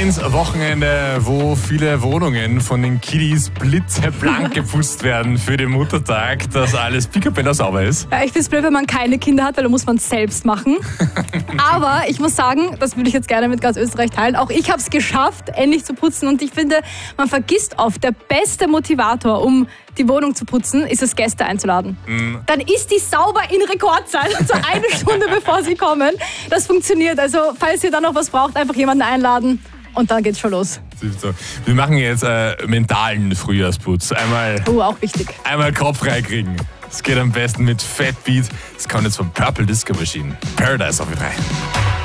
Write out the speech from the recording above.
Adventswochenende, wo viele Wohnungen von den Kiddies blitzeblank geputzt werden für den Muttertag, dass alles picobello sauber ist. Ja, ich finde es blöd, wenn man keine Kinder hat, weil dann muss man es selbst machen. Aber ich muss sagen, das würde ich jetzt gerne mit ganz Österreich teilen, auch ich habe es geschafft, endlich zu putzen. Und ich finde, man vergisst oft, der beste Motivator, um die Wohnung zu putzen, ist es, Gäste einzuladen. Dann ist die sauber in Rekordzeit, so eine Stunde bevor sie kommen. Das funktioniert. Also falls ihr dann noch was braucht, einfach jemanden einladen und dann geht's schon los. Wir machen jetzt mentalen Frühjahrsputz. Auch wichtig. Einmal Kopf freikriegen. Es geht am besten mit Fat Beat. Das kommt jetzt von Purple Disco Machine. Paradise auf 3.